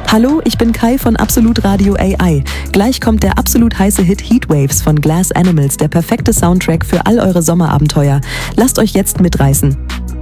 Hallo, ich bin Kai von Absolut Radio AI. Gleich kommt der absolut heiße Hit Heatwaves von Glass Animals, der perfekte Soundtrack für all eure Sommerabenteuer. Lasst euch jetzt mitreißen.